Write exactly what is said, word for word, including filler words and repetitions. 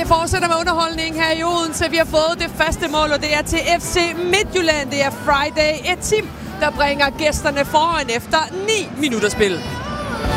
det fortsætter med underholdning her i Odense. Vi har fået det første mål, og det er til F C Midtjylland. Det er Friday, et team, der bringer gæsterne foran efter ni minutter spil.